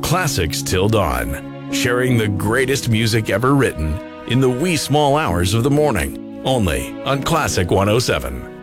classics till dawn, sharing the greatest music ever written in the wee small hours of the morning, only on Classic 107.